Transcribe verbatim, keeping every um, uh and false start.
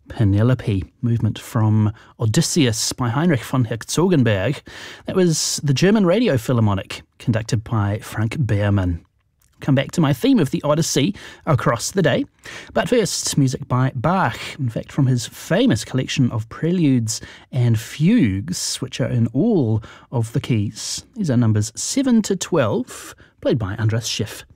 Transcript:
Penelope, movement from Odysseus by Heinrich von Herzogenberg. That was the German Radio Philharmonic, conducted by Frank Behrmann. Come back to my theme of the Odyssey across the day. But first, music by Bach, in fact from his famous collection of preludes and fugues, which are in all of the keys. These are numbers seven to twelve, played by Andras Schiff.